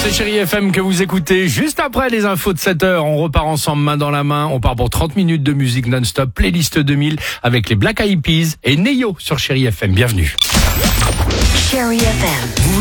C'est Chérie FM que vous écoutez. Juste après les infos de 7h, on repart ensemble main dans la main. On part pour 30 minutes de musique non-stop, playlist 2000 avec les Black Eyed Peas et Neyo sur Chérie FM. Bienvenue. Chérie FM.